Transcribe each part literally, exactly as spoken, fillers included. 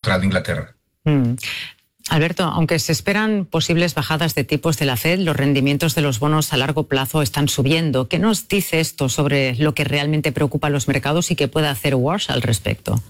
Austral de Inglaterra. Mm. Alberto, aunque se esperan posibles bajadas de tipos de la Fed, los rendimientos de los bonos a largo plazo están subiendo. ¿Qué nos dice esto sobre lo que realmente preocupa a los mercados y qué puede hacer Walsh al respecto?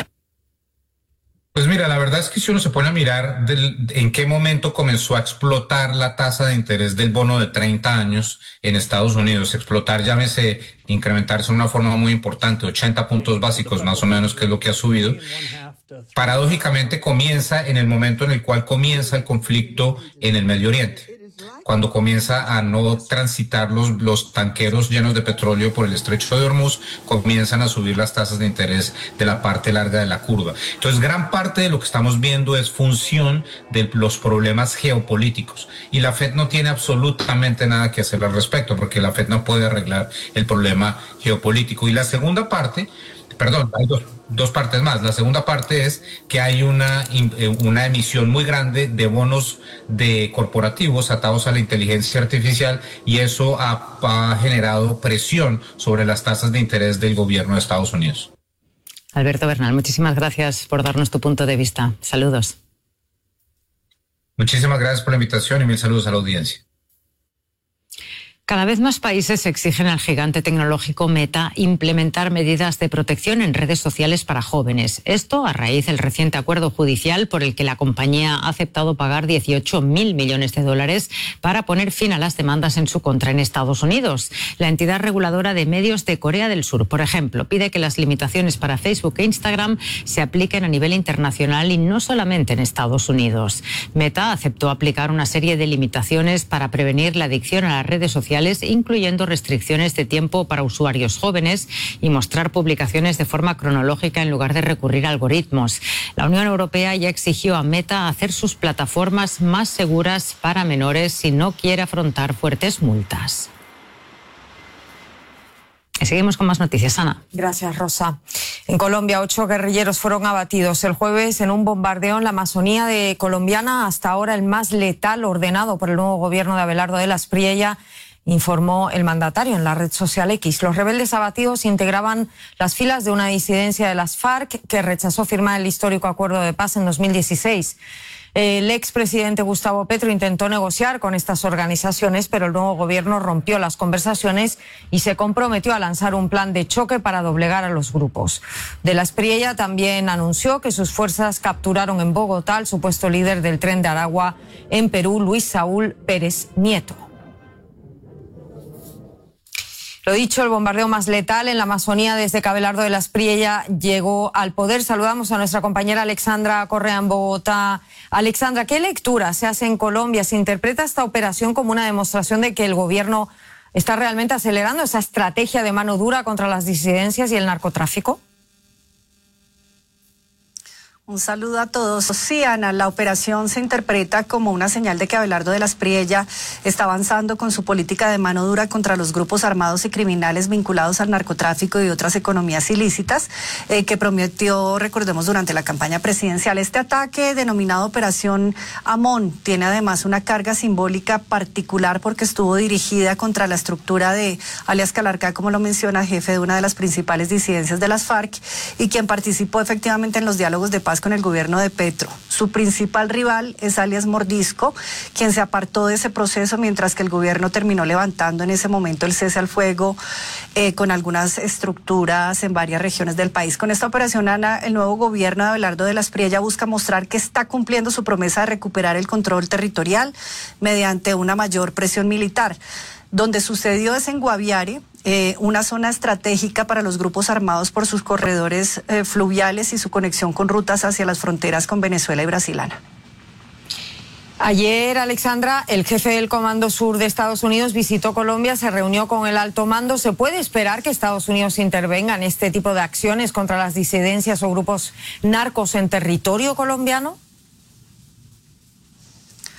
Pues mira, la verdad es que si uno se pone a mirar del, en qué momento comenzó a explotar la tasa de interés del bono de treinta años en Estados Unidos, explotar, llámese, incrementarse de una forma muy importante, ochenta puntos básicos más o menos, que es lo que ha subido. Paradójicamente comienza en el momento en el cual comienza el conflicto en el Medio Oriente, cuando comienza a no transitar los, los tanqueros llenos de petróleo por el estrecho de Hormuz, comienzan a subir las tasas de interés de la parte larga de la curva. Entonces, gran parte de lo que estamos viendo es función de los problemas geopolíticos, y la Fed no tiene absolutamente nada que hacer al respecto, porque la Fed no puede arreglar el problema geopolítico. Y la segunda parte, perdón, hay dos, dos partes más. La segunda parte es que hay una, una emisión muy grande de bonos de corporativos atados a la inteligencia artificial, y eso ha, ha generado presión sobre las tasas de interés del gobierno de Estados Unidos. Alberto Bernal, muchísimas gracias por darnos tu punto de vista. Saludos. Muchísimas gracias por la invitación y mil saludos a la audiencia. Cada vez más países exigen al gigante tecnológico Meta implementar medidas de protección en redes sociales para jóvenes. Esto a raíz del reciente acuerdo judicial por el que la compañía ha aceptado pagar dieciocho mil millones de dólares para poner fin a las demandas en su contra en Estados Unidos. La entidad reguladora de medios de Corea del Sur, por ejemplo, pide que las limitaciones para Facebook e Instagram se apliquen a nivel internacional y no solamente en Estados Unidos. Meta aceptó aplicar una serie de limitaciones para prevenir la adicción a las redes sociales, incluyendo restricciones de tiempo para usuarios jóvenes y mostrar publicaciones de forma cronológica en lugar de recurrir a algoritmos. La Unión Europea ya exigió a Meta hacer sus plataformas más seguras para menores si no quiere afrontar fuertes multas. Y seguimos con más noticias, Ana. Gracias, Rosa. En Colombia, ocho guerrilleros fueron abatidos el jueves en un bombardeo en la Amazonía de colombiana, hasta ahora el más letal ordenado por el nuevo gobierno de Abelardo de la Espriella, informó el mandatario en la red social X. Los rebeldes abatidos integraban las filas de una disidencia de las FARC que rechazó firmar el histórico acuerdo de paz en dos mil dieciséis. El expresidente Gustavo Petro intentó negociar con estas organizaciones, pero el nuevo gobierno rompió las conversaciones y se comprometió a lanzar un plan de choque para doblegar a los grupos. De la Espriella también anunció que sus fuerzas capturaron en Bogotá al supuesto líder del Tren de Aragua en Perú, Luis Saúl Pérez Nieto. Lo dicho, el bombardeo más letal en la Amazonía desde que Abelardo de la Espriella llegó al poder. Saludamos a nuestra compañera Alexandra Correa en Bogotá. Alexandra, ¿qué lectura se hace en Colombia? ¿Se interpreta esta operación como una demostración de que el gobierno está realmente acelerando esa estrategia de mano dura contra las disidencias y el narcotráfico? Un saludo a todos. Sí, Ana, la operación se interpreta como una señal de que Abelardo de la Espriella está avanzando con su política de mano dura contra los grupos armados y criminales vinculados al narcotráfico y otras economías ilícitas, eh, que prometió, recordemos, durante la campaña presidencial. Este ataque, denominado Operación Amón, tiene además una carga simbólica particular porque estuvo dirigida contra la estructura de alias Calarcá, como lo menciona, jefe de una de las principales disidencias de las FARC y quien participó efectivamente en los diálogos de paz con el gobierno de Petro. Su principal rival es alias Mordisco, quien se apartó de ese proceso mientras que el gobierno terminó levantando en ese momento el cese al fuego eh, con algunas estructuras en varias regiones del país. Con esta operación, Ana, el nuevo gobierno de Abelardo de la Espriella busca mostrar que está cumpliendo su promesa de recuperar el control territorial mediante una mayor presión militar. Donde sucedió es en Guaviare, eh, una zona estratégica para los grupos armados por sus corredores eh, fluviales y su conexión con rutas hacia las fronteras con Venezuela y Brasil. Ana. Ayer, Alexandra, el jefe del Comando Sur de Estados Unidos visitó Colombia, se reunió con el alto mando. ¿Se puede esperar que Estados Unidos intervenga en este tipo de acciones contra las disidencias o grupos narcos en territorio colombiano?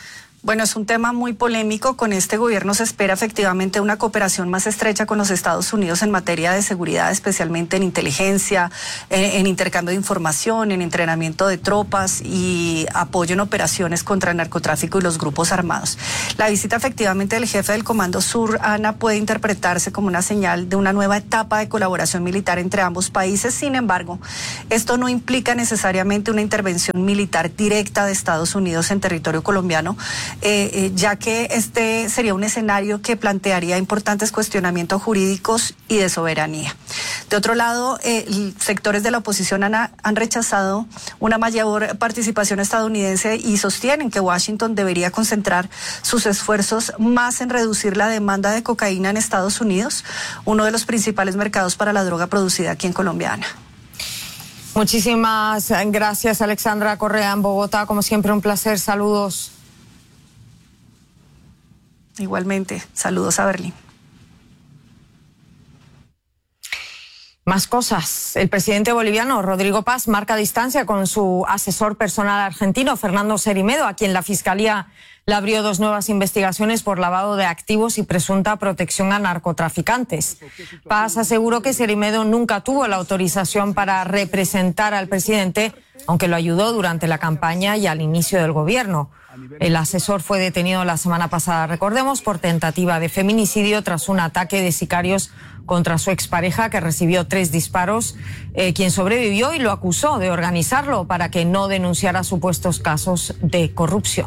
Bueno, es un tema muy polémico. Con este gobierno se espera efectivamente una cooperación más estrecha con los Estados Unidos en materia de seguridad, especialmente en inteligencia, en, en intercambio de información, en entrenamiento de tropas y apoyo en operaciones contra el narcotráfico y los grupos armados. La visita efectivamente del jefe del Comando Sur, Ana, puede interpretarse como una señal de una nueva etapa de colaboración militar entre ambos países. Sin embargo, esto no implica necesariamente una intervención militar directa de Estados Unidos en territorio colombiano, Eh, eh, ya que este sería un escenario que plantearía importantes cuestionamientos jurídicos y de soberanía. De otro lado, eh, sectores de la oposición han, han rechazado una mayor participación estadounidense y sostienen que Washington debería concentrar sus esfuerzos más en reducir la demanda de cocaína en Estados Unidos, uno de los principales mercados para la droga producida aquí en Colombia. Ana. Muchísimas gracias, Alexandra Correa, en Bogotá. Como siempre, un placer. Saludos. Igualmente, saludos a Berlín. Más cosas. El presidente boliviano Rodrigo Paz marca distancia con su asesor personal argentino, Fernando Cerimedo, a quien la Fiscalía le abrió dos nuevas investigaciones por lavado de activos y presunta protección a narcotraficantes. Paz aseguró que Cerimedo nunca tuvo la autorización para representar al presidente, aunque lo ayudó durante la campaña y al inicio del gobierno. El asesor fue detenido la semana pasada, recordemos, por tentativa de feminicidio tras un ataque de sicarios contra su expareja, que recibió tres disparos, eh, quien sobrevivió y lo acusó de organizarlo para que no denunciara supuestos casos de corrupción.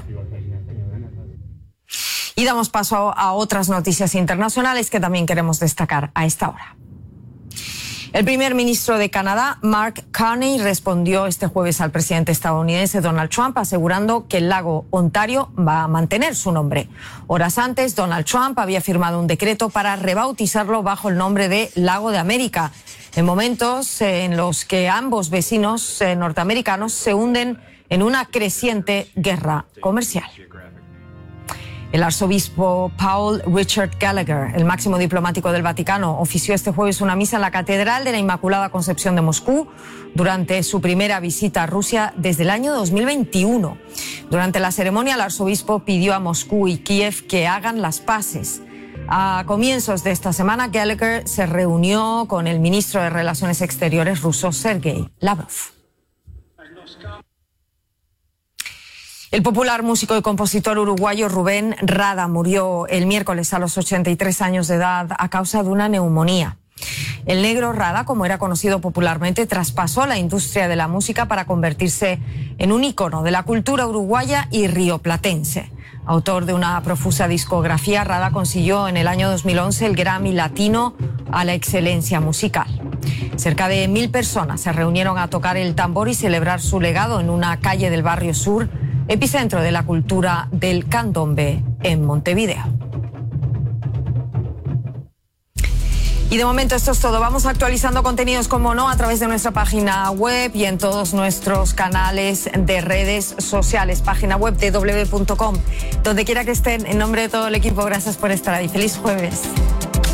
Y damos paso a otras noticias internacionales que también queremos destacar a esta hora. El primer ministro de Canadá, Mark Carney, respondió este jueves al presidente estadounidense Donald Trump, asegurando que el lago Ontario va a mantener su nombre. Horas antes, Donald Trump había firmado un decreto para rebautizarlo bajo el nombre de Lago de América, en momentos en los que ambos vecinos eh, norteamericanos se hunden en una creciente guerra comercial. El arzobispo Paul Richard Gallagher, el máximo diplomático del Vaticano, ofició este jueves una misa en la Catedral de la Inmaculada Concepción de Moscú durante su primera visita a Rusia desde el año dos mil veintiuno. Durante la ceremonia, el arzobispo pidió a Moscú y Kiev que hagan las paces. A comienzos de esta semana, Gallagher se reunió con el ministro de Relaciones Exteriores ruso, Sergei Lavrov. El popular músico y compositor uruguayo Rubén Rada murió el miércoles a los ochenta y tres años de edad a causa de una neumonía. El Negro Rada, como era conocido popularmente, traspasó la industria de la música para convertirse en un ícono de la cultura uruguaya y rioplatense. Autor de una profusa discografía, Rada consiguió en el año dos mil once el Grammy Latino a la excelencia musical. Cerca de mil personas se reunieron a tocar el tambor y celebrar su legado en una calle del barrio Sur, epicentro de la cultura del candombe en Montevideo. Y de momento esto es todo. Vamos actualizando contenidos, como no, a través de nuestra página web y en todos nuestros canales de redes sociales. Página web de doble u doble u doble u punto com. Donde quiera que estén, en nombre de todo el equipo, gracias por estar ahí. Feliz jueves.